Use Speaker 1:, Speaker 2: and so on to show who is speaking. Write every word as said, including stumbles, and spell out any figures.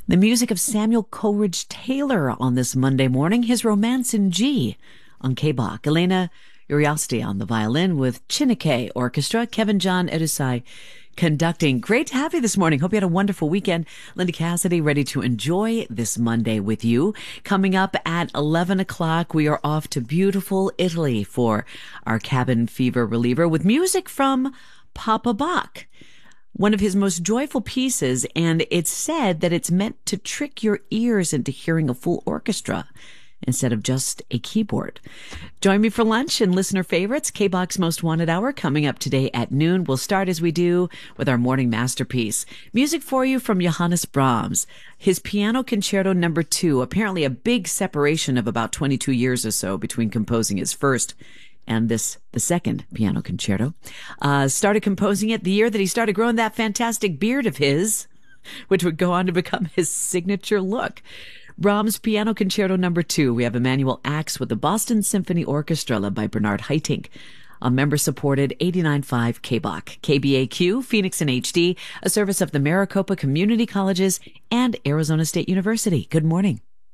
Speaker 1: The music of Samuel Coleridge Taylor on this Monday morning, his Romance in G on K-Bach. Elena Uriosty on the violin with Chineke Orchestra. Kevin John Edusai conducting. Great to have you this morning. Hope you had a wonderful weekend. Linda Cassidy ready to enjoy this Monday with you. Coming up at eleven o'clock, we are off to beautiful Italy for our cabin fever reliever with music from Papa Bach. One of his most joyful pieces, and it's said that it's meant to trick your ears into hearing a full orchestra instead of just a keyboard. Join me for lunch and listener favorites, K-Bach's Most Wanted Hour, coming up today at noon. We'll start as we do with our morning masterpiece. Music for you from Johannes Brahms. His Piano Concerto number two, apparently a big separation of about twenty-two years or so between composing his first and this, the second piano concerto. Uh, started composing it the year that he started growing that fantastic beard of his, which would go on to become his signature look. Brahms Piano Concerto number two. We have Emanuel Ax with the Boston Symphony Orchestra led by Bernard Haitink. A member-supported eighty-nine point five K-Bach. K B A Q, Phoenix in H D, a service of the Maricopa Community Colleges and Arizona State University. Good morning.